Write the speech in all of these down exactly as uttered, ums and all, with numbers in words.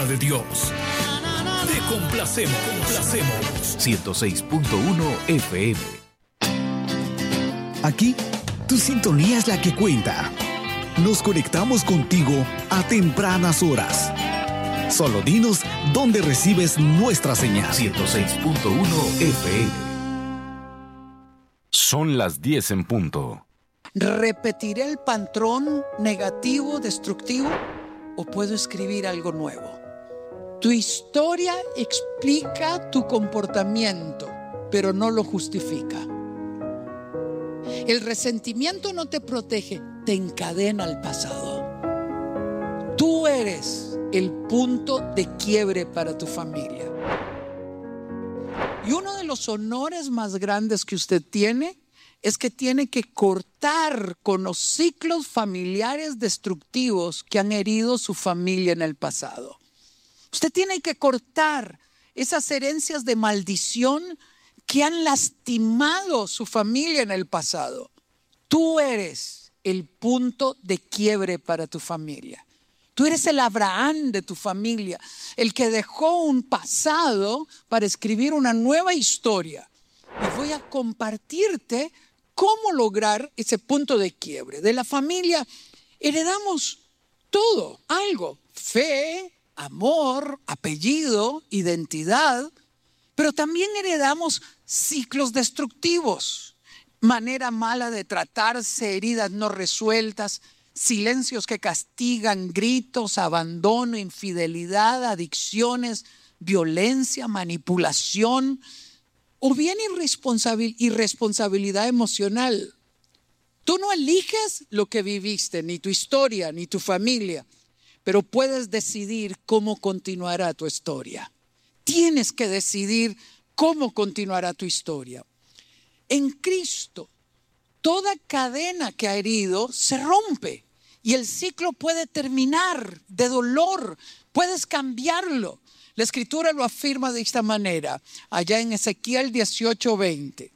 de Dios. Te complacemos, complacemos. ciento seis punto uno F M. Aquí, tu sintonía es la que cuenta. Nos conectamos contigo a tempranas horas. Solo dinos dónde recibes nuestra señal. ciento seis punto uno F M. Son las diez en punto. ¿Repetiré el patrón negativo, destructivo, o puedo escribir algo nuevo? Tu historia explica tu comportamiento, pero no lo justifica. El resentimiento no te protege, te encadena al pasado. Tú eres el punto de quiebre para tu familia. Y uno de los honores más grandes que usted tiene es que tiene que cortar con los ciclos familiares destructivos que han herido su familia en el pasado. Usted tiene que cortar esas herencias de maldición que han lastimado su familia en el pasado. Tú eres el punto de quiebre para tu familia. Tú eres el Abraham de tu familia, el que dejó un pasado para escribir una nueva historia. Y voy a compartirte cómo lograr ese punto de quiebre. De la familia heredamos todo, algo, fe, amor, apellido, identidad, pero también heredamos ciclos destructivos, manera mala de tratarse, heridas no resueltas, silencios que castigan, gritos, abandono, infidelidad, adicciones, violencia, manipulación, o bien irresponsabil- irresponsabilidad emocional. Tú no eliges lo que viviste, ni tu historia, ni tu familia, pero puedes decidir cómo continuará tu historia. Tienes que decidir cómo continuará tu historia. En Cristo, toda cadena que ha herido se rompe y el ciclo puede terminar de dolor, puedes cambiarlo. La Escritura lo afirma de esta manera, allá en Ezequiel dieciocho veinte.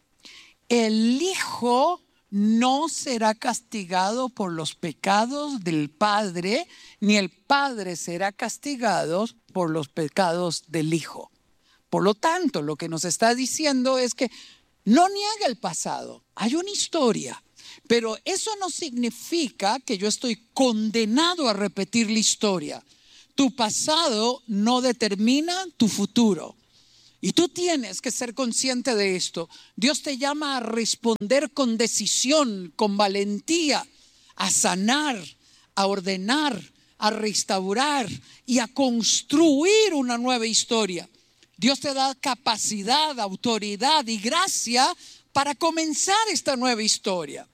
El Hijo no será castigado por los pecados del Padre, ni el Padre será castigado por los pecados del Hijo. Por lo tanto, lo que nos está diciendo es que no niega el pasado, hay una historia, pero eso no significa que yo estoy condenado a repetir la historia. Tu pasado no determina tu futuro. Y tú tienes que ser consciente de esto. Dios te llama a responder con decisión, con valentía, a sanar, a ordenar, a restaurar y a construir una nueva historia. Dios te da capacidad, autoridad y gracia para comenzar esta nueva historia.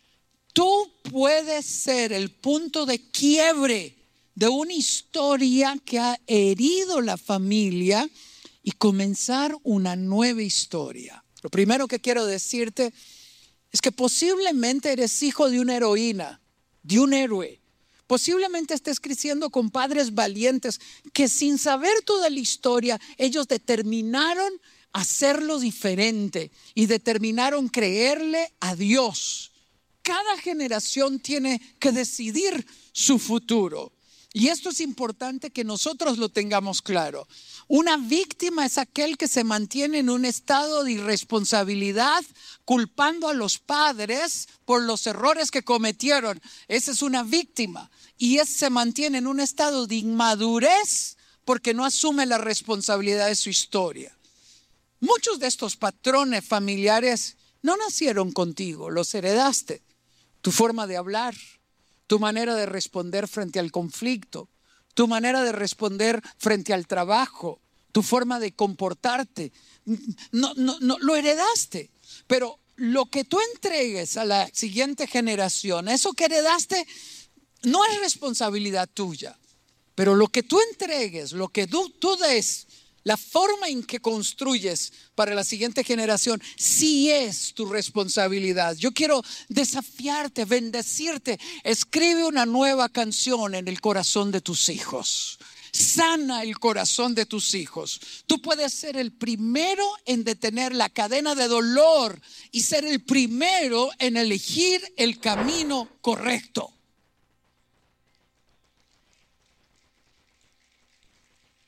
Tú puedes ser el punto de quiebre de una historia que ha herido la familia y comenzar una nueva historia. Lo primero que quiero decirte es que posiblemente eres hijo de una heroína, de un héroe. Posiblemente estés creciendo con padres valientes que sin saber toda la historia, ellos determinaron hacerlo diferente y determinaron creerle a Dios. Cada generación tiene que decidir su futuro. Y esto es importante que nosotros lo tengamos claro. Una víctima es aquel que se mantiene en un estado de irresponsabilidad, culpando a los padres por los errores que cometieron. Esa es una víctima. Y ese se mantiene en un estado de inmadurez porque no asume la responsabilidad de su historia. Muchos de estos patrones familiares no nacieron contigo, los heredaste. Tu forma de hablar, tu manera de responder frente al conflicto, tu manera de responder frente al trabajo, tu forma de comportarte, no, no, no, lo heredaste. Pero lo que tú entregues a la siguiente generación, eso que heredaste, no es responsabilidad tuya. Pero lo que tú entregues, lo que tú, tú des, la forma en que construyes para la siguiente generación, sí es tu responsabilidad. Yo quiero desafiarte, bendecirte. Escribe una nueva canción en el corazón de tus hijos. Sana el corazón de tus hijos. Tú puedes ser el primero en detener la cadena de dolor y ser el primero en elegir el camino correcto.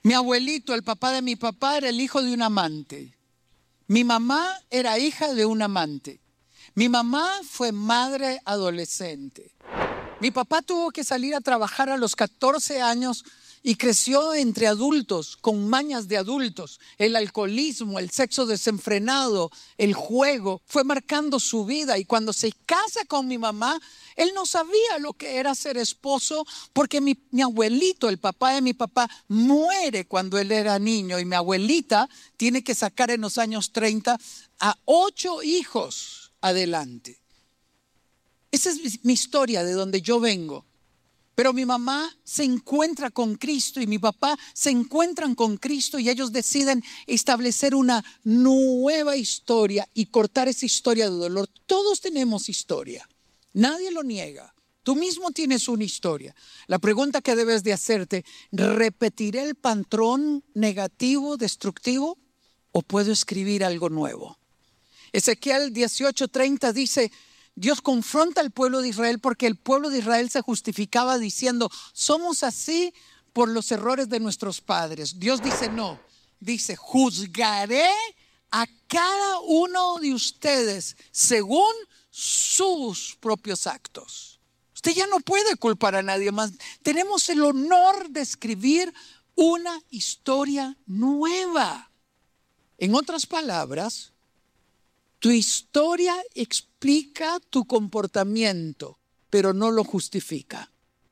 Mi abuelito, el papá de mi papá, era el hijo de un amante. Mi mamá era hija de un amante. Mi mamá fue madre adolescente. Mi papá tuvo que salir a trabajar a los catorce años y creció entre adultos, con mañas de adultos. El alcoholismo, el sexo desenfrenado, el juego, fue marcando su vida. Y cuando se casa con mi mamá, él no sabía lo que era ser esposo, porque mi, mi abuelito, el papá de mi papá, muere cuando él era niño. Y mi abuelita tiene que sacar en los años treinta a ocho hijos adelante. Esa es mi historia, de donde yo vengo. Pero mi mamá se encuentra con Cristo y mi papá se encuentran con Cristo, y ellos deciden establecer una nueva historia y cortar esa historia de dolor. Todos tenemos historia, nadie lo niega. Tú mismo tienes una historia. La pregunta que debes de hacerte: ¿repetiré el patrón negativo, destructivo, o puedo escribir algo nuevo? Ezequiel dieciocho treinta dice: Dios confronta al pueblo de Israel porque el pueblo de Israel se justificaba diciendo: somos así por los errores de nuestros padres. Dios dice no, dice: juzgaré a cada uno de ustedes según sus propios actos. Usted ya no puede culpar a nadie más. Tenemos el honor de escribir una historia nueva. En otras palabras, tu historia explica tu comportamiento, pero no lo justifica.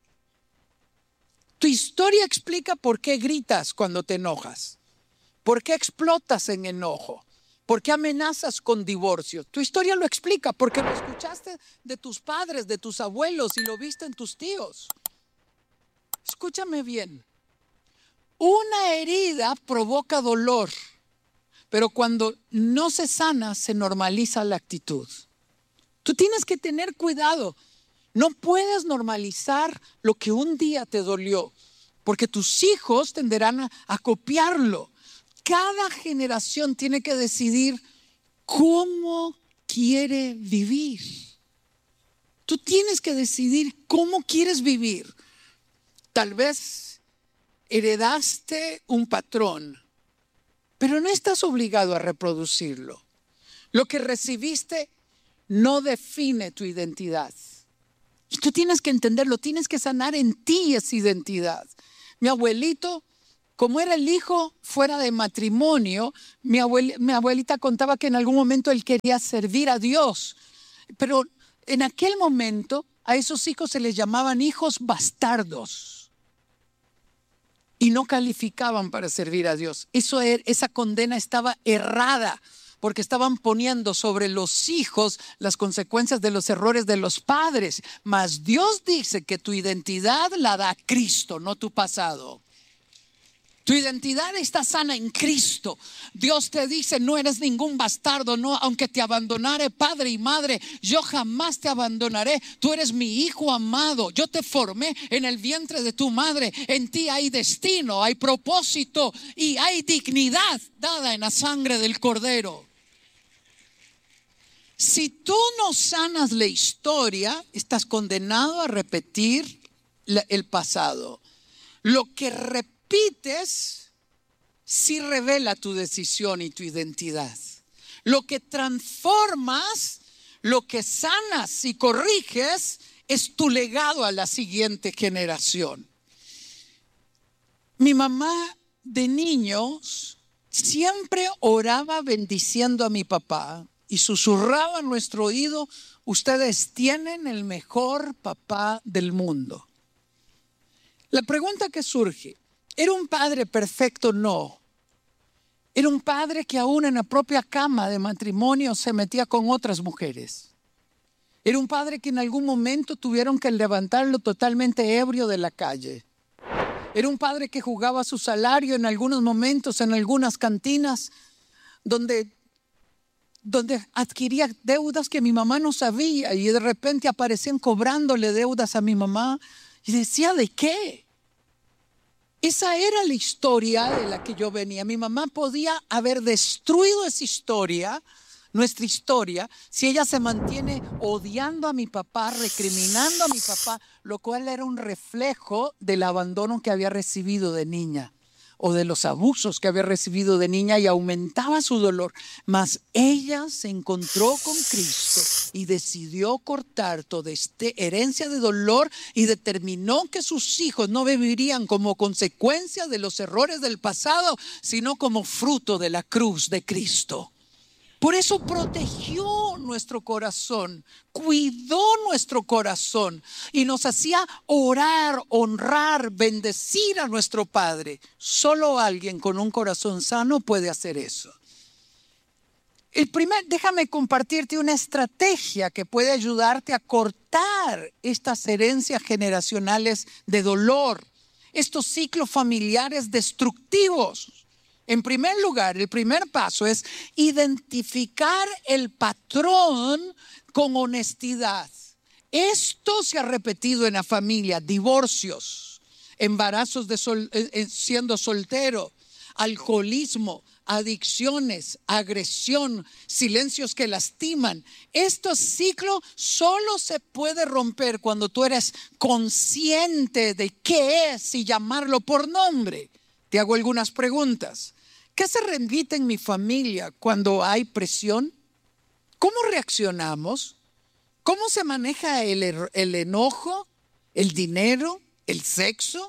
Tu historia explica por qué gritas cuando te enojas, por qué explotas en enojo, por qué amenazas con divorcio. Tu historia lo explica porque lo escuchaste de tus padres, de tus abuelos, y lo viste en tus tíos. Escúchame bien. Una herida provoca dolor, pero cuando no se sana, se normaliza la actitud. Tú tienes que tener cuidado. No puedes normalizar lo que un día te dolió, porque tus hijos tenderán a, a copiarlo. Cada generación tiene que decidir cómo quiere vivir. Tú tienes que decidir cómo quieres vivir. Tal vez heredaste un patrón, pero no estás obligado a reproducirlo. Lo que recibiste no define tu identidad. Y tú tienes que entenderlo, tienes que sanar en ti esa identidad. Mi abuelito, como era el hijo fuera de matrimonio, mi, abuel, mi abuelita contaba que en algún momento él quería servir a Dios. Pero en aquel momento a esos hijos se les llamaban hijos bastardos. Y no calificaban para servir a Dios. Eso, esa condena estaba errada, porque estaban poniendo sobre los hijos las consecuencias de los errores de los padres. Mas Dios dice que tu identidad la da Cristo, no tu pasado. Tu identidad está sana en Cristo. Dios te dice: no eres ningún bastardo, no, aunque te abandonare padre y madre, yo jamás te abandonaré. Tú eres mi hijo amado. Yo te formé en el vientre de tu madre. En ti hay destino, hay propósito y hay dignidad dada en la sangre del Cordero. Si tú no sanas la historia, estás condenado a repetir el pasado. Lo que repites Repites sí revela tu decisión y tu identidad. Lo que transformas, lo que sanas y corriges, es tu legado a la siguiente generación. Mi mamá de niños siempre oraba bendiciendo a mi papá y susurraba en nuestro oído: ustedes tienen el mejor papá del mundo. La pregunta que surge: ¿era un padre perfecto? No. Era un padre que aún en la propia cama de matrimonio se metía con otras mujeres. Era un padre que en algún momento tuvieron que levantarlo totalmente ebrio de la calle. Era un padre que jugaba su salario en algunos momentos en algunas cantinas donde, donde adquiría deudas que mi mamá no sabía, y de repente aparecían cobrándole deudas a mi mamá y decía: ¿de qué? Esa era la historia de la que yo venía. Mi mamá podía haber destruido esa historia, nuestra historia, si ella se mantiene odiando a mi papá, recriminando a mi papá, lo cual era un reflejo del abandono que había recibido de niña. o de los abusos que había recibido de niña y aumentaba su dolor. Mas ella se encontró con Cristo y decidió cortar toda esta herencia de dolor y determinó que sus hijos no vivirían como consecuencia de los errores del pasado, sino como fruto de la cruz de Cristo. Por eso protegió nuestro corazón, cuidó nuestro corazón y nos hacía orar, honrar, bendecir a nuestro Padre. Solo alguien con un corazón sano puede hacer eso. El primer, déjame compartirte una estrategia que puede ayudarte a cortar estas herencias generacionales de dolor, estos ciclos familiares destructivos. En primer lugar, el primer paso es identificar el patrón con honestidad. Esto se ha repetido en la familia: divorcios, embarazos de sol, eh, siendo soltero, alcoholismo, adicciones, agresión, silencios que lastiman. Este ciclo solo se puede romper cuando tú eres consciente de qué es y llamarlo por nombre. Te hago algunas preguntas. ¿Qué se repite en mi familia cuando hay presión? ¿Cómo reaccionamos? ¿Cómo se maneja el, el enojo, el dinero, el sexo,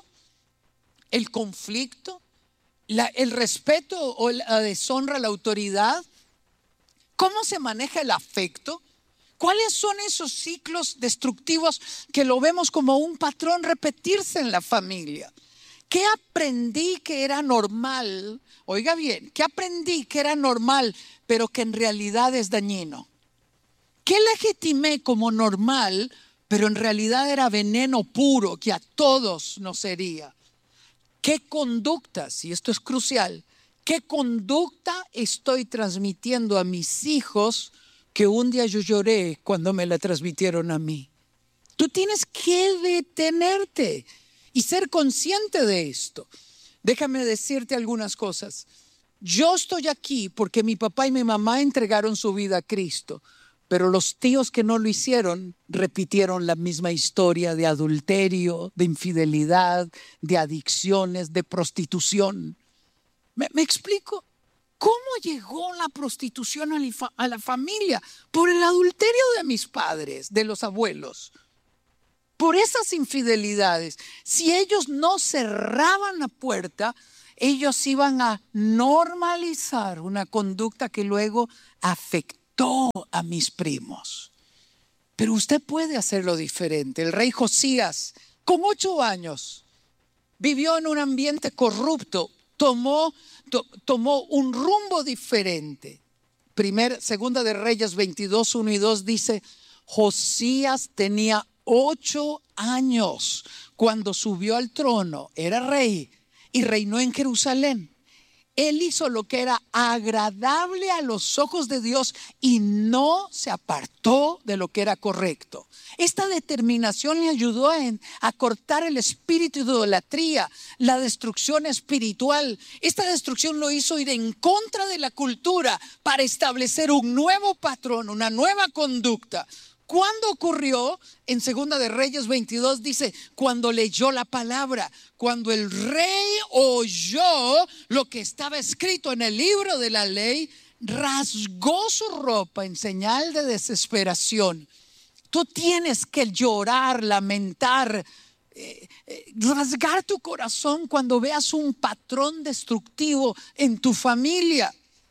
el conflicto, la, el respeto o la deshonra a la autoridad? ¿Cómo se maneja el afecto? ¿Cuáles son esos ciclos destructivos que lo vemos como un patrón repetirse en la familia? ¿Qué aprendí que era normal? Oiga bien, ¿qué aprendí que era normal, pero que en realidad es dañino? ¿Qué legitimé como normal, pero en realidad era veneno puro que a todos nos hería? ¿Qué conductas, y esto es crucial, qué conducta estoy transmitiendo a mis hijos que un día yo lloré cuando me la transmitieron a mí? Tú tienes que detenerte y ser consciente de esto. Déjame decirte algunas cosas. Yo estoy aquí porque mi papá y mi mamá entregaron su vida a Cristo, pero los tíos que no lo hicieron repitieron la misma historia de adulterio, de infidelidad, de adicciones, de prostitución. ¿Me, me explico? ¿Cómo llegó la prostitución a la, a la familia? Por el adulterio de mis padres, de los abuelos. Por esas infidelidades. Si ellos no cerraban la puerta, ellos iban a normalizar una conducta que luego afectó a mis primos. Pero usted puede hacerlo diferente. El rey Josías, con ocho años, vivió en un ambiente corrupto, tomó, to, tomó un rumbo diferente. Primer, segunda de Reyes veintidós, uno y dos dice: Josías tenía ocho años cuando subió al trono, era rey y reinó en Jerusalén. Él hizo lo que era agradable a los ojos de Dios y no se apartó de lo que era correcto. Esta determinación le ayudó a, a cortar el espíritu de idolatría, la destrucción espiritual. Esta destrucción lo hizo ir en contra de la cultura para establecer un nuevo patrón, una nueva conducta. ¿Cuándo ocurrió? En Segunda de Reyes veintidós dice: cuando leyó la palabra, cuando el rey oyó lo que estaba escrito en el libro de la ley, rasgó su ropa en señal de desesperación. Tú tienes que llorar, lamentar, eh, eh, rasgar tu corazón cuando veas un patrón destructivo en tu familia.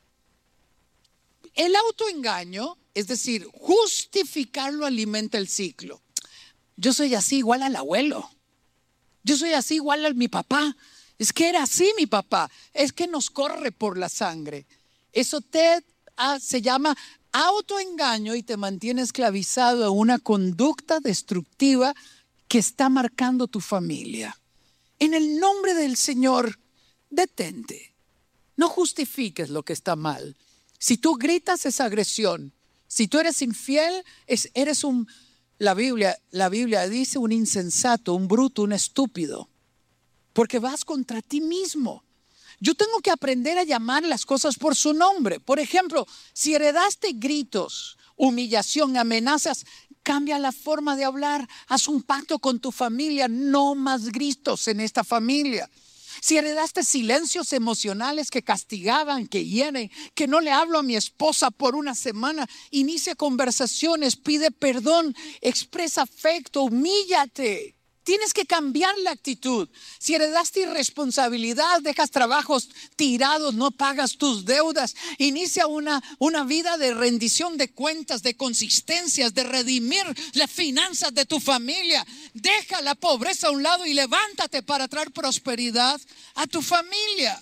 El autoengaño, es decir, justificarlo, alimenta el ciclo. Yo soy así igual al abuelo. Yo soy así igual a mi papá. Es que era así mi papá. Es que nos corre por la sangre. Eso te ah, se llama autoengaño y te mantiene esclavizado a una conducta destructiva que está marcando tu familia. En el nombre del Señor, detente. No justifiques lo que está mal. Si tú gritas, es agresión. Si tú eres infiel, es, eres un, la Biblia, la Biblia dice un insensato, un bruto, un estúpido. Porque vas contra ti mismo. Yo tengo que aprender a llamar las cosas por su nombre. Por ejemplo, si heredaste gritos, humillación, amenazas, cambia la forma de hablar. Haz un pacto con tu familia. No más gritos en esta familia. si heredaste silencios emocionales que castigaban, que hieren, que no le hablo a mi esposa por una semana, inicia conversaciones, pide perdón, expresa afecto, humíllate. Tienes que cambiar la actitud. Si heredaste irresponsabilidad, dejas trabajos tirados, no pagas tus deudas, inicia una, una vida de rendición de cuentas, de consistencias, de redimir las finanzas de tu familia. Deja la pobreza a un lado y levántate para traer prosperidad a tu familia.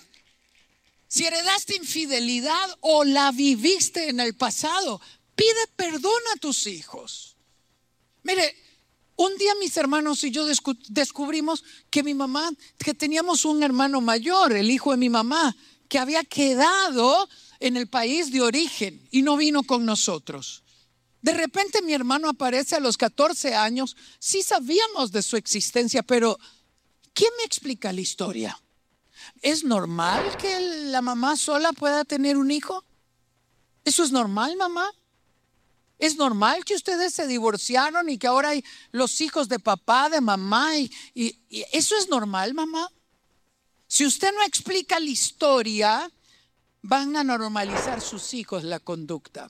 Si heredaste infidelidad o la viviste en el pasado, pide perdón a tus hijos. Mire, un día mis hermanos y yo descubrimos que mi mamá, que teníamos un hermano mayor, el hijo de mi mamá, que había quedado en el país de origen y no vino con nosotros. De repente mi hermano aparece a los catorce años. Sí sabíamos de su existencia, pero ¿quién me explica la historia? ¿Es normal que la mamá sola pueda tener un hijo? ¿Eso es normal, mamá? ¿Es normal que ustedes se divorciaron y que ahora hay los hijos de papá, de mamá? Y, y, y ¿eso es normal, mamá? Si usted no explica la historia, van a normalizar sus hijos la conducta.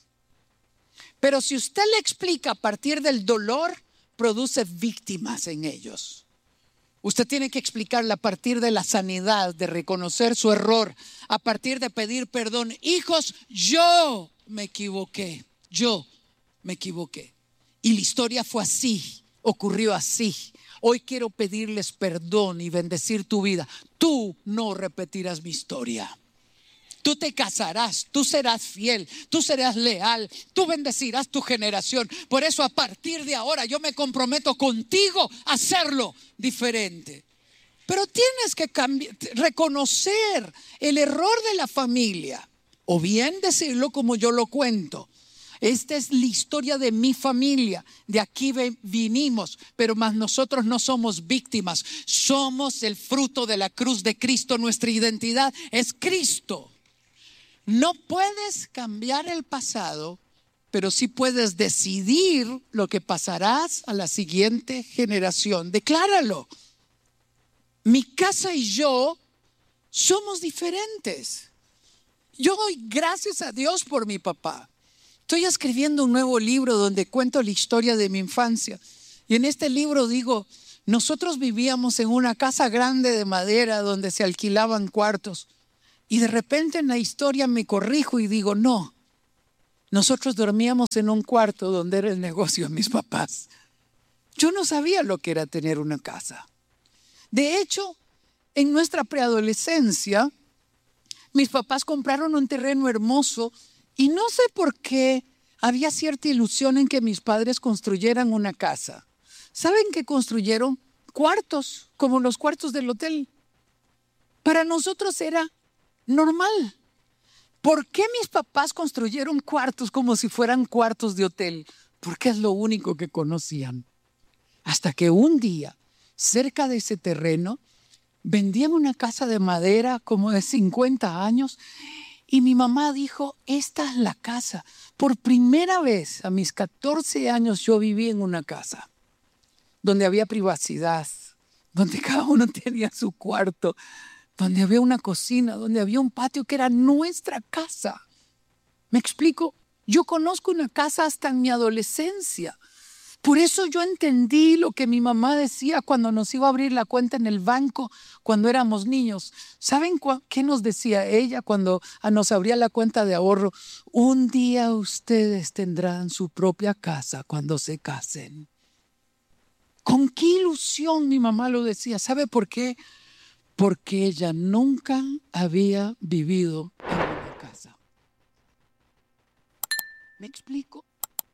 Pero si usted le explica a partir del dolor, produce víctimas en ellos. Usted tiene que explicarle a partir de la sanidad, de reconocer su error, a partir de pedir perdón. Hijos, yo me equivoqué, yo me equivoqué. Y la historia fue así, ocurrió así. Hoy quiero pedirles perdón y bendecir tu vida. Tú no repetirás mi historia. Tú te casarás, tú serás fiel, tú serás leal, tú bendecirás tu generación. Por eso a partir de ahora yo me comprometo contigo a hacerlo diferente. Pero tienes que cambiar, reconocer el error de la familia, o bien decirlo como yo lo cuento. Esta es la historia de mi familia, de aquí vinimos, pero más nosotros no somos víctimas, somos el fruto de la cruz de Cristo, nuestra identidad es Cristo. No puedes cambiar el pasado, pero sí puedes decidir lo que pasarás a la siguiente generación. Decláralo. Mi casa y yo somos diferentes. Yo doy gracias a Dios por mi papá. Estoy escribiendo un nuevo libro donde cuento la historia de mi infancia. Y en este libro digo, nosotros vivíamos en una casa grande de madera donde se alquilaban cuartos. Y de repente en la historia me corrijo y digo, no, nosotros dormíamos en un cuarto donde era el negocio de mis papás. Yo no sabía lo que era tener una casa. De hecho, en nuestra preadolescencia, mis papás compraron un terreno hermoso y no sé por qué había cierta ilusión en que mis padres construyeran una casa. ¿Saben qué construyeron? Cuartos, como los cuartos del hotel. Para nosotros era normal. ¿Por qué mis papás construyeron cuartos como si fueran cuartos de hotel? Porque es lo único que conocían. Hasta que un día, cerca de ese terreno, vendían una casa de madera como de cincuenta años y mi mamá dijo, esta es la casa. Por primera vez a mis catorce años yo viví en una casa donde había privacidad, donde cada uno tenía su cuarto, donde había una cocina, donde había un patio que era nuestra casa. ¿Me explico? Yo conozco una casa hasta en mi adolescencia. Por eso yo entendí lo que mi mamá decía cuando nos iba a abrir la cuenta en el banco cuando éramos niños. ¿Saben qué nos decía ella cuando nos abría la cuenta de ahorro? Un día ustedes tendrán su propia casa cuando se casen. ¿Con qué ilusión mi mamá lo decía? ¿Sabe por qué? Porque ella nunca había vivido en una casa. ¿Me explico?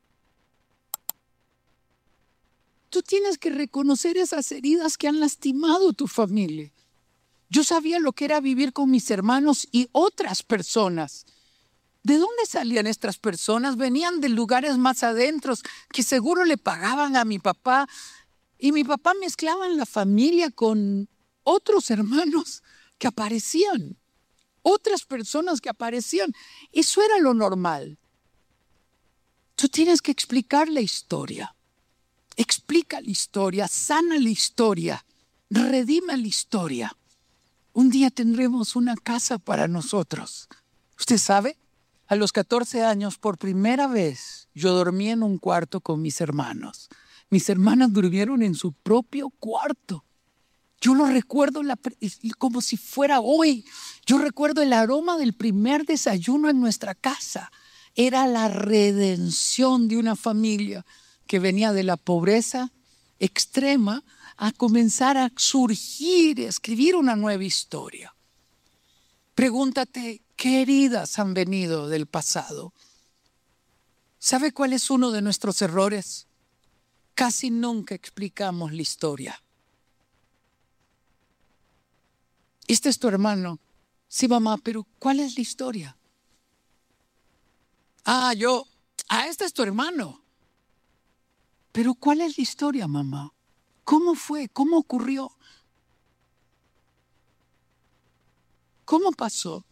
Tú tienes que reconocer esas heridas que han lastimado tu familia. Yo sabía lo que era vivir con mis hermanos y otras personas. ¿De dónde salían estas personas? Venían de lugares más adentros que seguro le pagaban a mi papá. Y mi papá mezclaba en la familia con otros hermanos que aparecían. Otras personas que aparecían. Eso era lo normal. Tú tienes que explicar la historia. Explica la historia, sana la historia, redime la historia. Un día tendremos una casa para nosotros. ¿Usted sabe? A los catorce años, por primera vez, yo dormí en un cuarto con mis hermanos. Mis hermanas durmieron en su propio cuarto. Yo lo recuerdo la, como si fuera hoy. Yo recuerdo el aroma del primer desayuno en nuestra casa. Era la redención de una familia que venía de la pobreza extrema a comenzar a surgir, a escribir una nueva historia. Pregúntate, ¿qué heridas han venido del pasado? ¿Sabe cuál es uno de nuestros errores? Casi nunca explicamos la historia. Este es tu hermano. Sí, mamá, pero ¿cuál es la historia? Ah, yo. Ah, este es tu hermano. Pero ¿cuál es la historia, mamá? ¿Cómo fue? ¿Cómo ocurrió? ¿Cómo pasó?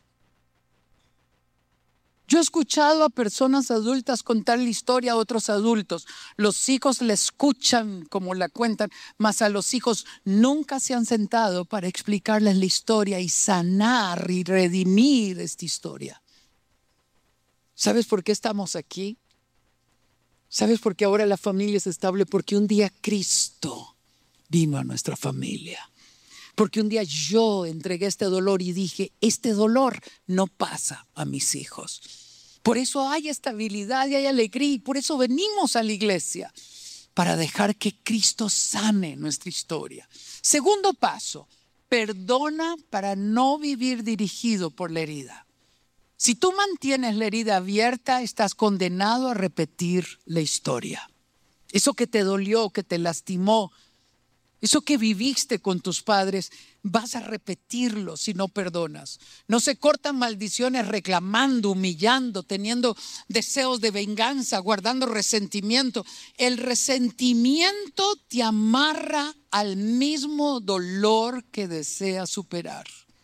Yo he escuchado a personas adultas contar la historia a otros adultos. Los hijos la escuchan como la cuentan, mas a los hijos nunca se han sentado para explicarles la historia y sanar y redimir esta historia. ¿Sabes por qué estamos aquí? ¿Sabes por qué ahora la familia es estable? Porque un día Cristo vino a nuestra familia. Porque un día yo entregué este dolor y dije, este dolor no pasa a mis hijos. Por eso hay estabilidad y hay alegría y por eso venimos a la iglesia, para dejar que Cristo sane nuestra historia. Segundo paso, perdona para no vivir dirigido por la herida. Si tú mantienes la herida abierta, estás condenado a repetir la historia. Eso que te dolió, que te lastimó, eso que viviste con tus padres, vas a repetirlo si no perdonas. No se cortan maldiciones reclamando, humillando, teniendo deseos de venganza, guardando resentimiento. El resentimiento te amarra al mismo dolor que deseas superar.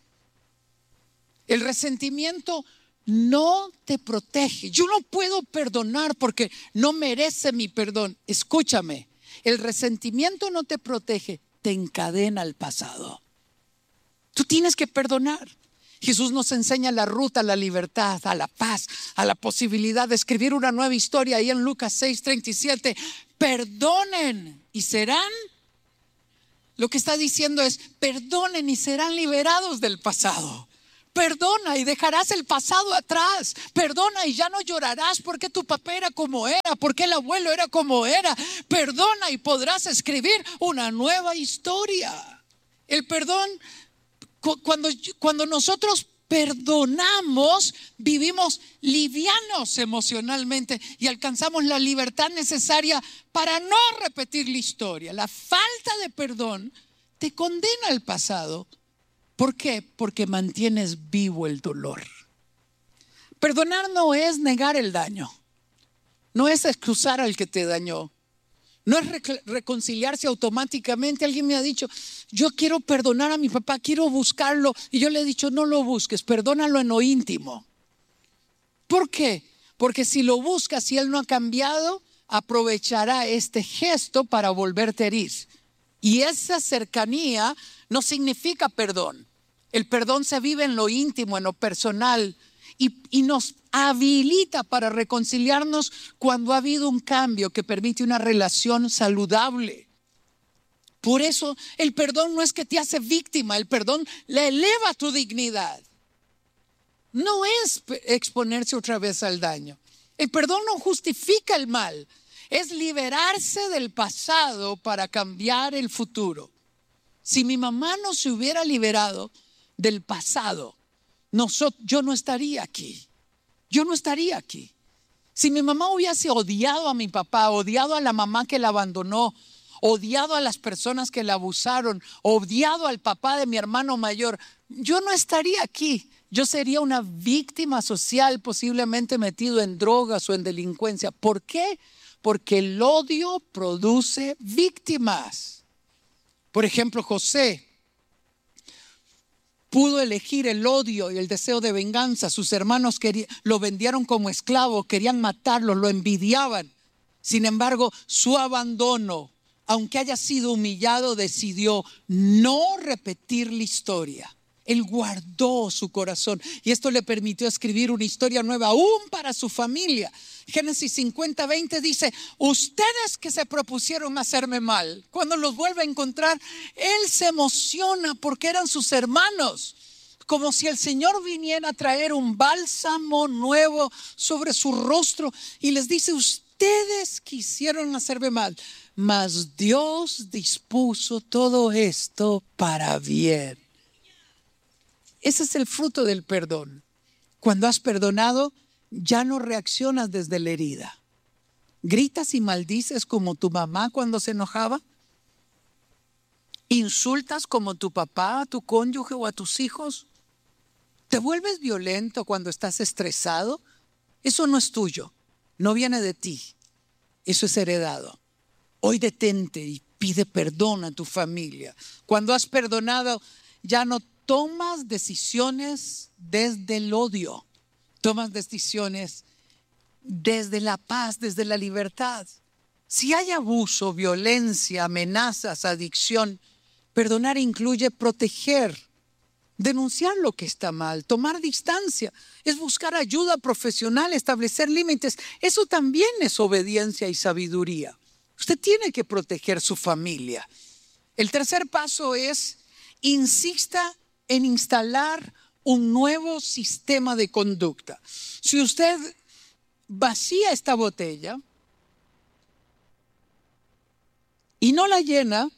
El resentimiento no te protege. Yo no puedo perdonar porque no merece mi perdón. Escúchame. El resentimiento no te protege, te encadena al pasado. Tú tienes que perdonar. Jesús nos enseña la ruta a la libertad, a la paz, a la posibilidad de escribir una nueva historia. Ahí en Lucas seis treinta y siete, perdonen y serán, lo que está diciendo es, perdonen y serán liberados del pasado. Perdona y dejarás el pasado atrás. Perdona y ya no llorarás porque tu papá era como era, porque el abuelo era como era. Perdona y podrás escribir una nueva historia. El perdón, cuando, cuando nosotros perdonamos, vivimos livianos emocionalmente y alcanzamos la libertad necesaria para no repetir la historia. La falta de perdón te condena al pasado. ¿Por qué? Porque mantienes vivo el dolor. Perdonar no es negar el daño. No es excusar al que te dañó. No es re- reconciliarse automáticamente. Alguien me ha dicho, yo quiero perdonar a mi papá, quiero buscarlo. Y yo le he dicho, no lo busques, perdónalo en lo íntimo. ¿Por qué? Porque si lo buscas y él no ha cambiado, aprovechará este gesto para volverte a herir. Y esa cercanía no significa perdón. El perdón se vive en lo íntimo, en lo personal y, y nos habilita para reconciliarnos cuando ha habido un cambio que permite una relación saludable. Por eso el perdón no es que te hace víctima, el perdón le eleva tu dignidad. No es exponerse otra vez al daño. El perdón no justifica el mal, es liberarse del pasado para cambiar el futuro. Si mi mamá no se hubiera liberado del pasado, nosotros, yo no estaría aquí. Yo no estaría aquí. Si mi mamá hubiese odiado a mi papá, odiado a la mamá que la abandonó, odiado a las personas que la abusaron, odiado al papá de mi hermano mayor, yo no estaría aquí. Yo sería una víctima social, posiblemente metido en drogas o en delincuencia. ¿Por qué? Porque el odio produce víctimas. Por ejemplo, José pudo elegir el odio y el deseo de venganza. Sus hermanos querían, lo vendieron como esclavo, querían matarlo, lo envidiaban. Sin embargo, su abandono, aunque haya sido humillado, decidió no repetir la historia. Él guardó su corazón y esto le permitió escribir una historia nueva aún para su familia. Génesis cincuenta, veinte dice: ustedes que se propusieron hacerme mal, cuando los vuelve a encontrar, Él se emociona porque eran sus hermanos. Como si el Señor viniera a traer un bálsamo nuevo sobre su rostro y les dice: ustedes quisieron hacerme mal, mas Dios dispuso todo esto para bien. Ese es el fruto del perdón. Cuando has perdonado, ya no reaccionas desde la herida. ¿Gritas y maldices como tu mamá cuando se enojaba? ¿Insultas como tu papá, a tu cónyuge o a tus hijos? ¿Te vuelves violento cuando estás estresado? Eso no es tuyo, no viene de ti. Eso es heredado. Hoy detente y pide perdón a tu familia. Cuando has perdonado, ya no tomas decisiones desde el odio. Tomas decisiones desde la paz, desde la libertad. Si hay abuso, violencia, amenazas, adicción, perdonar incluye proteger, denunciar lo que está mal, tomar distancia, es buscar ayuda profesional, establecer límites. Eso también es obediencia y sabiduría. Usted tiene que proteger su familia. El tercer paso es: insista en instalar un nuevo sistema de conducta. Si usted vacía esta botella y no la llena,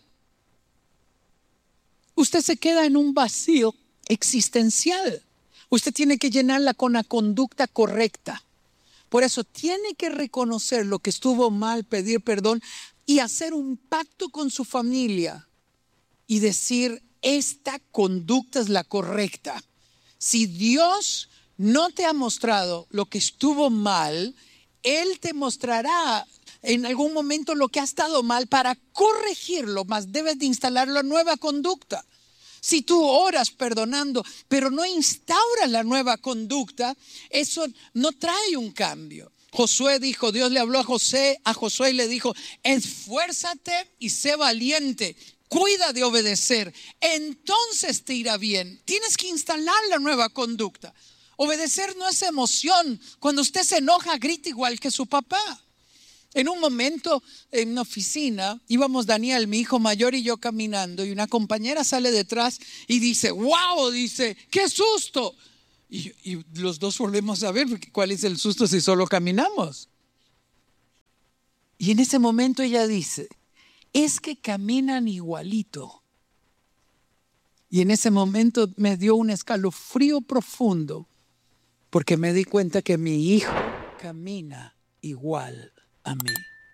usted se queda en un vacío existencial. Usted tiene que llenarla con la conducta correcta. Por eso tiene que reconocer lo que estuvo mal, pedir perdón y hacer un pacto con su familia y decir: esta conducta es la correcta. Si Dios no te ha mostrado lo que estuvo mal, Él te mostrará en algún momento lo que ha estado mal para corregirlo, mas debes de instalar la nueva conducta. Si tú oras perdonando, pero no instauras la nueva conducta, eso no trae un cambio. Josué dijo, Dios le habló a José, a Josué y le dijo: esfuérzate y sé valiente, cuida de obedecer, entonces te irá bien. Tienes que instalar la nueva conducta. Obedecer no es emoción. Cuando usted se enoja, grita igual que su papá. En un momento, en una oficina, íbamos Daniel, mi hijo mayor, y yo caminando, y una compañera sale detrás y dice: wow, dice, qué susto. Y, y los dos volvemos a ver, porque ¿cuál es el susto si solo caminamos? Y en ese momento ella dice: es que caminan igualito. Y en ese momento me dio un escalofrío profundo, porque me di cuenta que mi hijo camina igual a mí.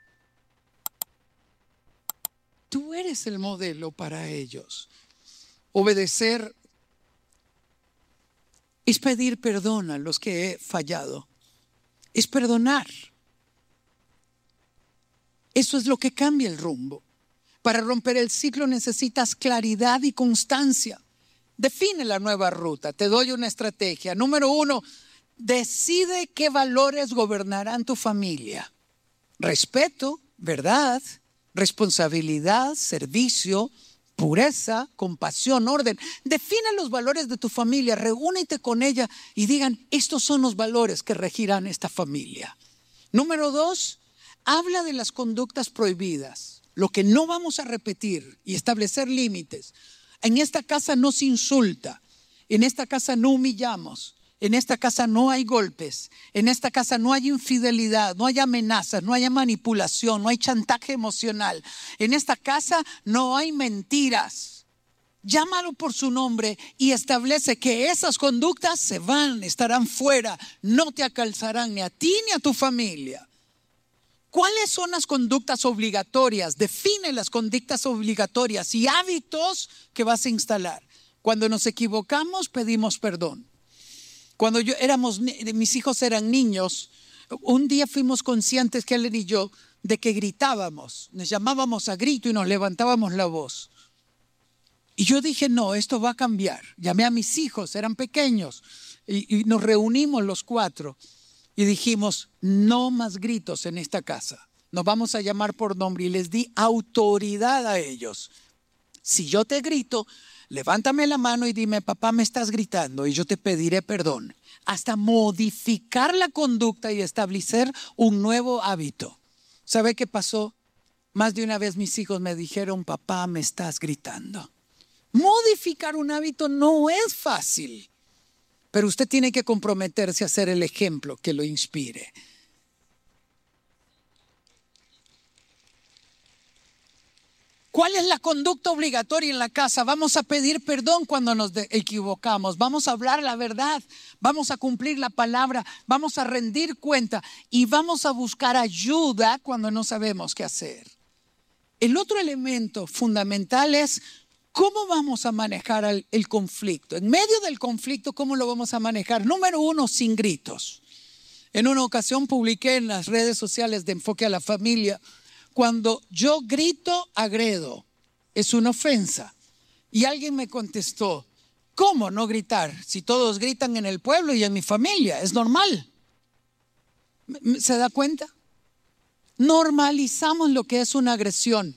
Tú eres el modelo para ellos. Obedecer es pedir perdón a los que he fallado. Es perdonar. Eso es lo que cambia el rumbo. Para romper el ciclo necesitas claridad y constancia. Define la nueva ruta. Te doy una estrategia. Número uno, decide qué valores gobernarán tu familia. Respeto, verdad, responsabilidad, servicio, pureza, compasión, orden. Define los valores de tu familia, reúnete con ella y digan: estos son los valores que regirán esta familia. Número dos, habla de las conductas prohibidas, lo que no vamos a repetir, y establecer límites. En esta casa no se insulta, en esta casa no humillamos. En esta casa no hay golpes, en esta casa no hay infidelidad, no hay amenazas, no hay manipulación, no hay chantaje emocional. En esta casa no hay mentiras. Llámalo por su nombre y establece que esas conductas se van, estarán fuera, no te alcanzarán ni a ti ni a tu familia. ¿Cuáles son las conductas obligatorias? Define las conductas obligatorias y hábitos que vas a instalar. Cuando nos equivocamos, pedimos perdón. Cuando yo éramos, mis hijos eran niños, un día fuimos conscientes, que él y yo, de que gritábamos, nos llamábamos a grito y nos levantábamos la voz. Y yo dije: no, esto va a cambiar. Llamé a mis hijos, eran pequeños, y, y nos reunimos los cuatro y dijimos: no más gritos en esta casa, nos vamos a llamar por nombre, y les di autoridad a ellos. Si yo te grito, levántame la mano y dime, papá, me estás gritando y yo te pediré perdón. Hasta modificar la conducta y establecer un nuevo hábito. ¿Sabe qué pasó? Más de una vez mis hijos me dijeron, papá, me estás gritando. Modificar un hábito no es fácil, pero usted tiene que comprometerse a ser el ejemplo que lo inspire. ¿Cuál es la conducta obligatoria en la casa? Vamos a pedir perdón cuando nos equivocamos. Vamos a hablar la verdad. Vamos a cumplir la palabra. Vamos a rendir cuenta. Y vamos a buscar ayuda cuando no sabemos qué hacer. El otro elemento fundamental es cómo vamos a manejar el, el conflicto. En medio del conflicto, ¿cómo lo vamos a manejar? Número uno, sin gritos. En una ocasión publiqué en las redes sociales de Enfoque a la Familia, cuando yo grito, agredo. Es una ofensa. Y alguien me contestó, ¿cómo no gritar? Si todos gritan en el pueblo y en mi familia, es normal. ¿Se da cuenta? Normalizamos lo que es una agresión.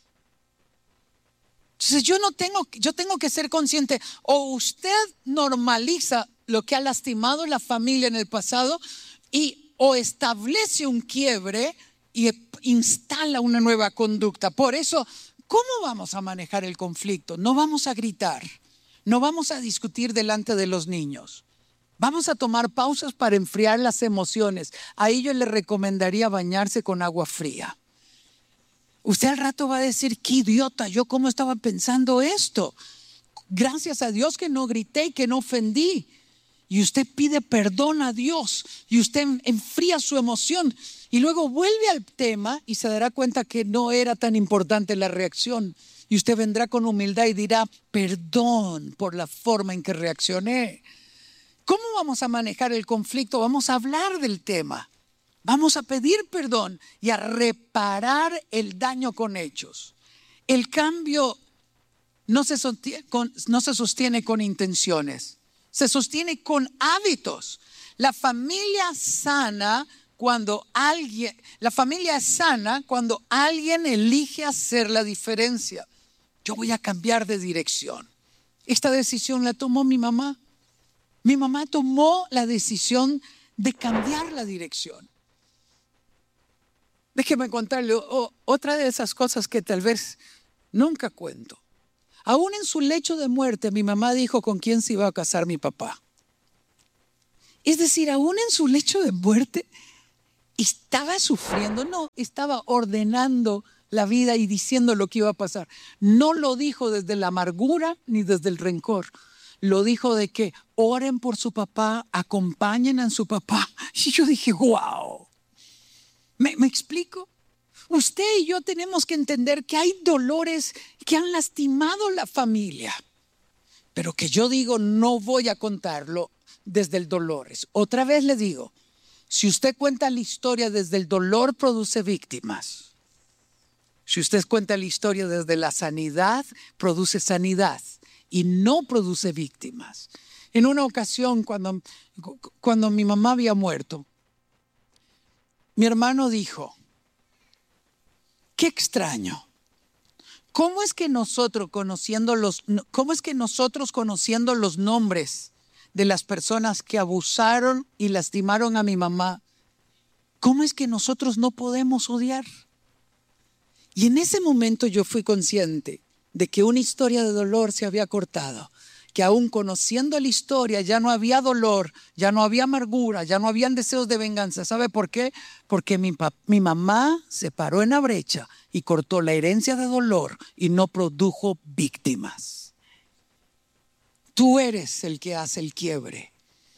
Entonces yo no tengo, yo tengo que ser consciente. O usted normaliza lo que ha lastimado la familia en el pasado y o establece un quiebre y instala una nueva conducta. Por eso, ¿cómo vamos a manejar el conflicto? No vamos a gritar, no vamos a discutir delante de los niños. Vamos a tomar pausas para enfriar las emociones. A ellos les recomendaría bañarse con agua fría. Usted al rato va a decir, qué idiota, yo cómo estaba pensando esto. Gracias a Dios que no grité y que no ofendí. Y usted pide perdón a Dios y usted enfría su emoción y luego vuelve al tema y se dará cuenta que no era tan importante la reacción. Y usted vendrá con humildad y dirá, perdón por la forma en que reaccioné. ¿Cómo vamos a manejar el conflicto? Vamos a hablar del tema. Vamos a pedir perdón y a reparar el daño con hechos. El cambio no se sostiene con, no se sostiene con intenciones, se sostiene con hábitos. La familia sana cuando alguien, la familia es sana cuando alguien elige hacer la diferencia. Yo voy a cambiar de dirección. Esta decisión la tomó mi mamá. Mi mamá tomó la decisión de cambiar la dirección. Déjeme contarle oh, otra de esas cosas que tal vez nunca cuento. Aún en su lecho de muerte, mi mamá dijo con quién se iba a casar mi papá. Es decir, aún en su lecho de muerte, estaba sufriendo, no, estaba ordenando la vida y diciendo lo que iba a pasar. No lo dijo desde la amargura ni desde el rencor. Lo dijo de que oren por su papá, acompañen a su papá. Y yo dije, wow. ¿Me, ¿Me explico? Usted y yo tenemos que entender que hay dolores que han lastimado la familia, pero que yo digo no voy a contarlo desde el dolor. Otra vez le digo, si usted cuenta la historia desde el dolor, produce víctimas. Si usted cuenta la historia desde la sanidad, produce sanidad y no produce víctimas. En una ocasión, cuando, cuando mi mamá había muerto, mi hermano dijo, qué extraño. ¿Cómo es que nosotros conociendo los, cómo es que nosotros conociendo los nombres de las personas que abusaron y lastimaron a mi mamá, cómo es que nosotros no podemos odiar? Y en ese momento yo fui consciente de que una historia de dolor se había cortado, que aún conociendo la historia ya no había dolor, ya no había amargura, ya no habían deseos de venganza. ¿Sabe por qué? Porque mi, mi mamá se paró en la brecha y cortó la herencia de dolor y no produjo víctimas. Tú eres el que hace el quiebre.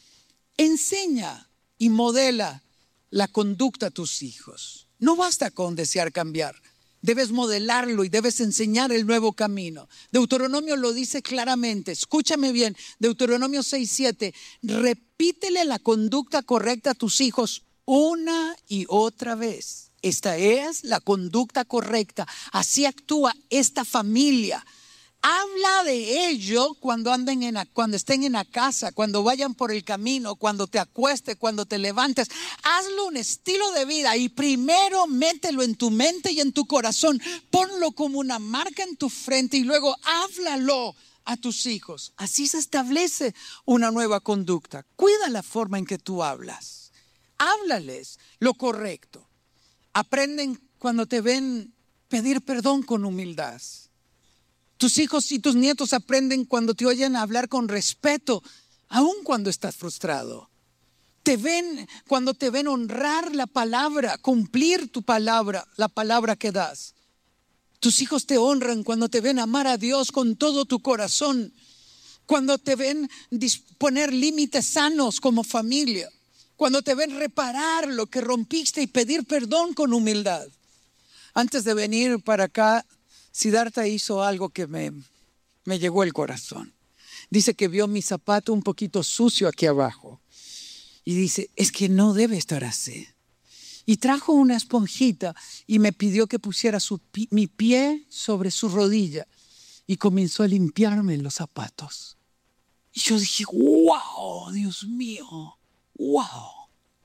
Enseña y modela la conducta a tus hijos. No basta con desear cambiar. Debes modelarlo y debes enseñar el nuevo camino. Deuteronomio lo dice claramente. Escúchame bien. Deuteronomio seis siete. Repítele la conducta correcta a tus hijos una y otra vez. Esta es la conducta correcta. Así actúa esta familia. Habla de ello cuando anden en la, cuando estén en la casa, cuando vayan por el camino, cuando te acuestes, cuando te levantes. Hazlo un estilo de vida y primero mételo en tu mente y en tu corazón. Ponlo como una marca en tu frente y luego háblalo a tus hijos. Así se establece una nueva conducta. Cuida la forma en que tú hablas. Háblales lo correcto. Aprenden cuando te ven pedir perdón con humildad. Tus hijos y tus nietos aprenden cuando te oyen hablar con respeto, aun cuando estás frustrado. Te ven cuando te ven honrar la palabra, cumplir tu palabra, la palabra que das. Tus hijos te honran cuando te ven amar a Dios con todo tu corazón, cuando te ven disponer límites sanos como familia, cuando te ven reparar lo que rompiste y pedir perdón con humildad. Antes de venir para acá, Siddhartha hizo algo que me, me llegó al corazón. Dice que vio mi zapato un poquito sucio aquí abajo y dice, es que no debe estar así. Y trajo una esponjita y me pidió que pusiera su, mi pie sobre su rodilla y comenzó a limpiarme los zapatos. Y yo dije, wow, Dios mío, wow.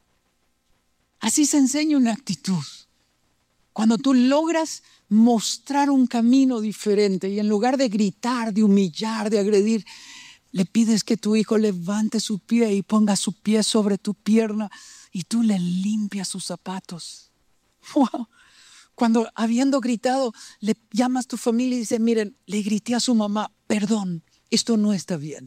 Así se enseña una actitud. Cuando tú logras mostrar un camino diferente y en lugar de gritar, de humillar, de agredir, le pides que tu hijo levante su pie y ponga su pie sobre tu pierna y tú le limpias sus zapatos. Wow. Cuando habiendo gritado, le llamas a tu familia y dices, miren, le grité a su mamá, perdón, esto no está bien.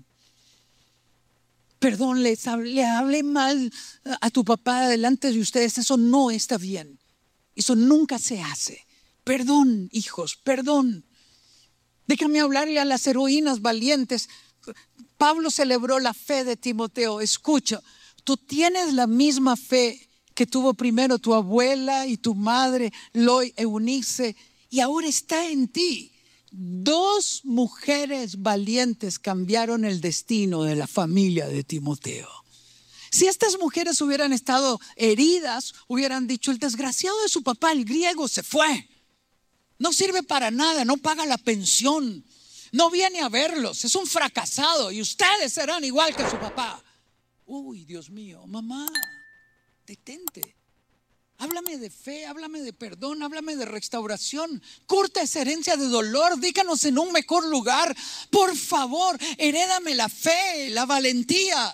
Perdón, le hablé, hablé mal a tu papá delante de ustedes, eso no está bien. Eso nunca se hace. Perdón, hijos, perdón. Déjame hablarle a las heroínas valientes. Pablo celebró la fe de Timoteo. Escucha, tú tienes la misma fe que tuvo primero tu abuela y tu madre, Loy, Eunice, y ahora está en ti. Dos mujeres valientes cambiaron el destino de la familia de Timoteo. Si estas mujeres hubieran estado heridas, hubieran dicho, el desgraciado de su papá, el griego, se fue. No sirve para nada, no paga la pensión, no viene a verlos, es un fracasado y ustedes serán igual que su papá. Uy, Dios mío, mamá, detente. Háblame de fe, háblame de perdón, háblame de restauración. Corta esa herencia de dolor, díganos en un mejor lugar. Por favor, herédame la fe, la valentía.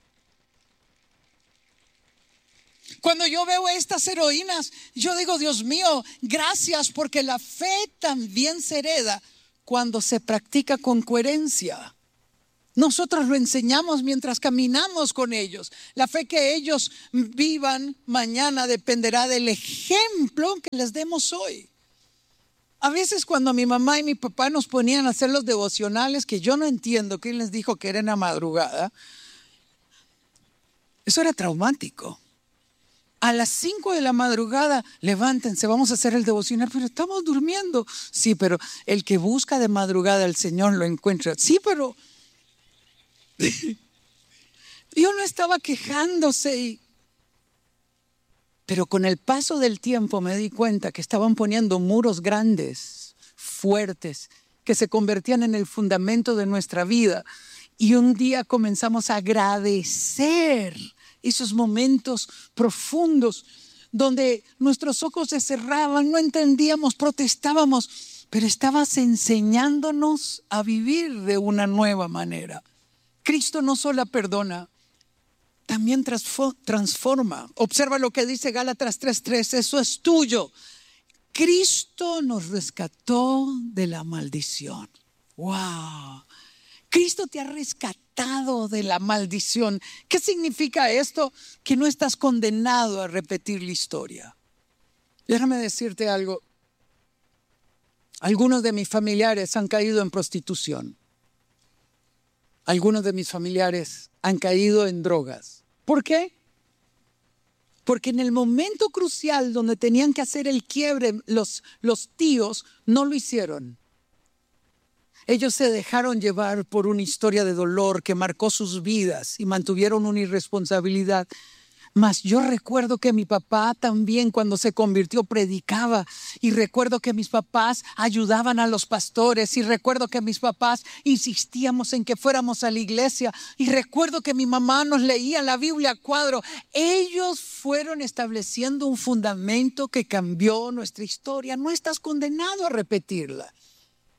Cuando yo veo a estas heroínas, yo digo, Dios mío, gracias, porque la fe también se hereda cuando se practica con coherencia. Nosotros lo enseñamos mientras caminamos con ellos. La fe que ellos vivan mañana dependerá del ejemplo que les demos hoy. A veces cuando mi mamá y mi papá nos ponían a hacer los devocionales, que yo no entiendo quién les dijo que era en la madrugada, eso era traumático. A las cinco de la madrugada, levántense, vamos a hacer el devocional, pero estamos durmiendo. Sí, pero el que busca de madrugada al Señor lo encuentra. Sí, pero yo no estaba quejándose. Y... Pero con el paso del tiempo me di cuenta que estaban poniendo muros grandes, fuertes, que se convertían en el fundamento de nuestra vida. Y un día comenzamos a agradecer esos momentos profundos donde nuestros ojos se cerraban, no entendíamos, protestábamos, pero estabas enseñándonos a vivir de una nueva manera. Cristo no solo perdona, también transforma. Observa lo que dice Gálatas tres tres, eso es tuyo. Cristo nos rescató de la maldición. ¡Wow! Cristo te ha rescatado de la maldición. ¿Qué significa esto? Que no estás condenado a repetir la historia. Déjame decirte algo. Algunos de mis familiares han caído en prostitución. Algunos de mis familiares han caído en drogas. ¿Por qué? Porque en el momento crucial donde tenían que hacer el quiebre, los, los tíos no lo hicieron. Ellos se dejaron llevar por una historia de dolor que marcó sus vidas y mantuvieron una irresponsabilidad. Mas yo recuerdo que mi papá también cuando se convirtió predicaba, y recuerdo que mis papás ayudaban a los pastores, y recuerdo que mis papás insistíamos en que fuéramos a la iglesia, y recuerdo que mi mamá nos leía la Biblia a cuadro. Ellos fueron estableciendo un fundamento que cambió nuestra historia. No estás condenado a repetirla.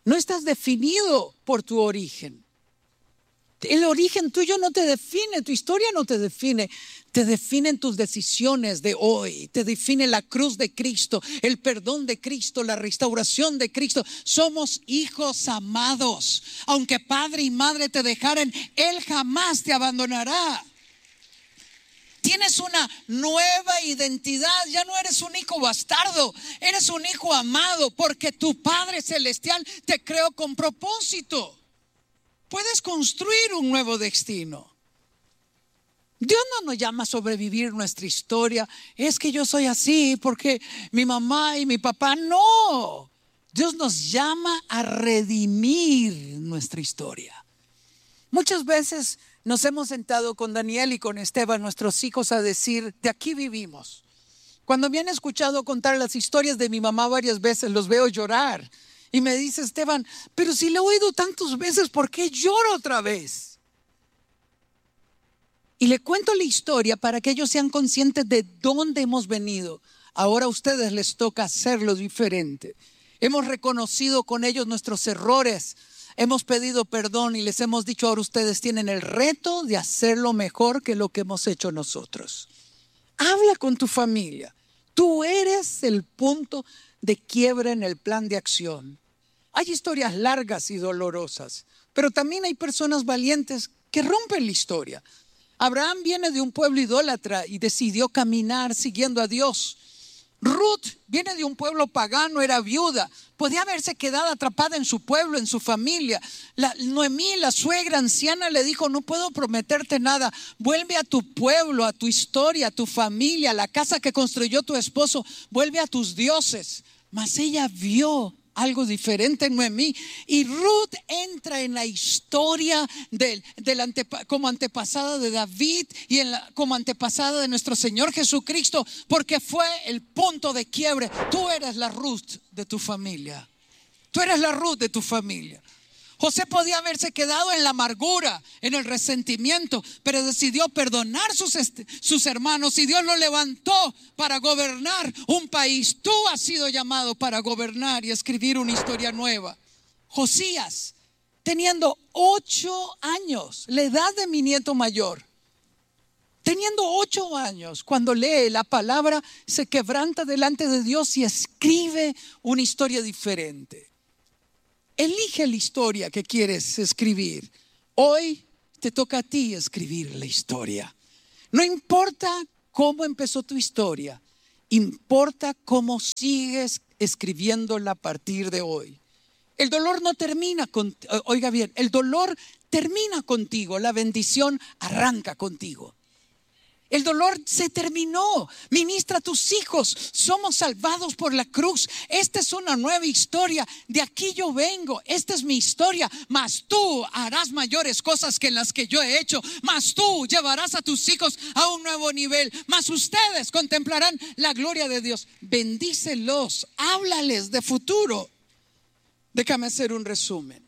No estás definido por tu origen. El origen tuyo no te define, tu historia no te define. Te definen tus decisiones de hoy, te define la cruz de Cristo, el perdón de Cristo, la restauración de Cristo. Somos hijos amados. Aunque padre y madre te dejaren, Él jamás te abandonará. Tienes una nueva identidad, ya no eres un hijo bastardo, eres un hijo amado porque tu Padre Celestial te creó con propósito. Puedes construir un nuevo destino. Dios no nos llama a sobrevivir nuestra historia. Es que yo soy así porque mi mamá y mi papá. No. Dios nos llama a redimir nuestra historia. Muchas veces nos hemos sentado con Daniel y con Esteban, nuestros hijos, a decir, de aquí vivimos. Cuando me han escuchado contar las historias de mi mamá varias veces, los veo llorar. Y me dice Esteban, pero si le he oído tantas veces, ¿por qué lloro otra vez? Y le cuento la historia para que ellos sean conscientes de dónde hemos venido. Ahora a ustedes les toca hacerlo diferente. Hemos reconocido con ellos nuestros errores. Hemos pedido perdón y les hemos dicho, ahora ustedes tienen el reto de hacerlo mejor que lo que hemos hecho nosotros. Habla con tu familia. Tú eres el punto de quiebra en el plan de acción. Hay historias largas y dolorosas, pero también hay personas valientes que rompen la historia. Abraham viene de un pueblo idólatra y decidió caminar siguiendo a Dios. Ruth viene de un pueblo pagano, era viuda, podía haberse quedado atrapada en su pueblo, en su familia. La, Noemí, la suegra anciana, le dijo, no puedo prometerte nada, vuelve a tu pueblo, a tu historia, a tu familia, a la casa que construyó tu esposo, vuelve a tus dioses. Mas ella vio algo diferente en Noemí y Ruth entra en la historia del, del antepa, como antepasada de David y en la, como antepasada de nuestro Señor Jesucristo, porque fue el punto de quiebre. Tú eres la Ruth de tu familia. Tú eres la Ruth de tu familia. José podía haberse quedado en la amargura, en el resentimiento, pero decidió perdonar sus, sus hermanos y Dios lo levantó para gobernar un país. Tú has sido llamado para gobernar y escribir una historia nueva. Josías, teniendo ocho años, la edad de mi nieto mayor, teniendo ocho años, cuando lee la palabra, se quebranta delante de Dios y escribe una historia diferente. Elige la historia que quieres escribir. Hoy te toca a ti escribir la historia. No importa cómo empezó tu historia, importa cómo sigues escribiéndola a partir de hoy. El dolor no termina con, oiga bien, el dolor termina contigo, la bendición arranca contigo. El dolor se terminó. Ministra a tus hijos. Somos salvados por la cruz. Esta es una nueva historia. De aquí yo vengo. Esta es mi historia. Mas tú harás mayores cosas que las que yo he hecho. Mas tú llevarás a tus hijos a un nuevo nivel. Mas ustedes contemplarán la gloria de Dios. Bendícelos. Háblales de futuro. Déjame hacer un resumen.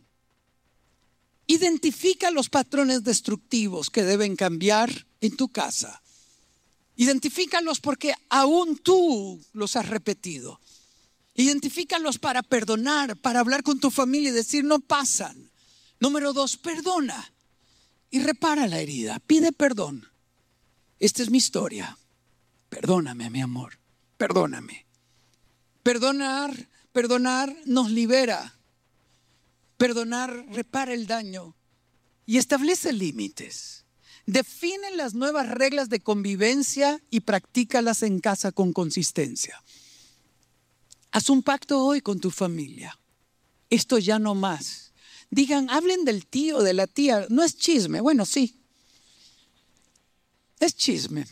Identifica los patrones destructivos que deben cambiar en tu casa. Identifícalos porque aún tú los has repetido. Identifícalos para perdonar, para hablar con tu familia y decir no pasan. Número dos, perdona y repara la herida. Pide perdón. Esta es mi historia. Perdóname, mi amor. Perdóname. Perdonar, perdonar nos libera. Perdonar repara el daño y establece límites. Define las nuevas reglas de convivencia y practícalas en casa con consistencia. Haz un pacto hoy con tu familia. Esto ya no más. Digan, hablen del tío, de la tía. No es chisme. Bueno, sí. Es chisme.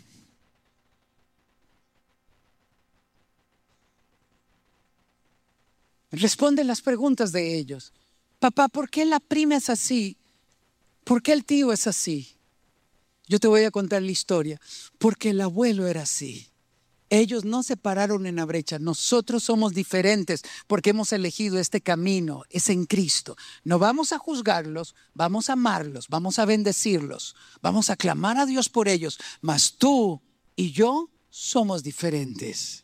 Responde las preguntas de ellos. Papá, ¿por qué la prima es así? ¿Por qué el tío es así? Yo te voy a contar la historia. Porque el abuelo era así. Ellos no se pararon en la brecha. Nosotros somos diferentes porque hemos elegido este camino. Es en Cristo. No vamos a juzgarlos, vamos a amarlos, vamos a bendecirlos, vamos a clamar a Dios por ellos. Mas tú y yo somos diferentes.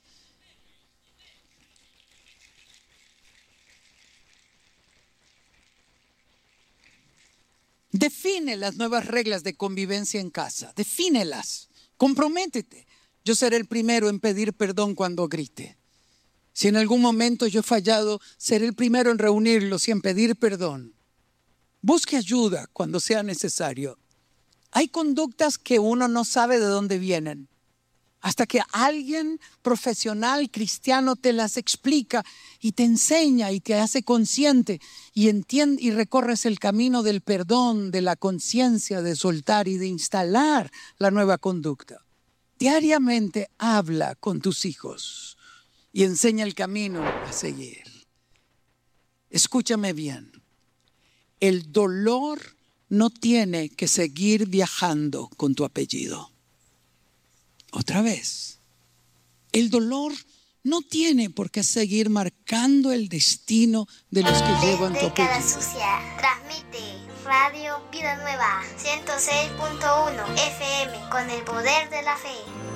Define las nuevas reglas de convivencia en casa. Defínelas. Comprométete. Yo seré el primero en pedir perdón cuando grite. Si en algún momento yo he fallado, seré el primero en reunirlos y en pedir perdón. Busque ayuda cuando sea necesario. Hay conductas que uno no sabe de dónde vienen. Hasta que alguien profesional cristiano te las explica y te enseña y te hace consciente y entiende y recorres el camino del perdón, de la conciencia, de soltar y de instalar la nueva conducta. Diariamente habla con tus hijos y enseña el camino a seguir. Escúchame bien. El dolor no tiene que seguir viajando con tu apellido. Otra vez, el dolor no tiene por qué seguir marcando el destino de los que llevan tu apellido. Década Sucia transmite Radio Vida Nueva ciento seis punto uno F M con el poder de la fe.